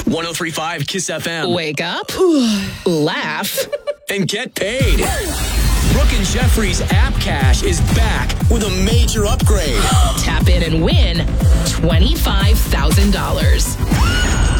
103.5 Kiss FM. Wake up, laugh, and get paid. Brooke and Jeffrey's App Cash is back with a major upgrade. tap in and win $25,000.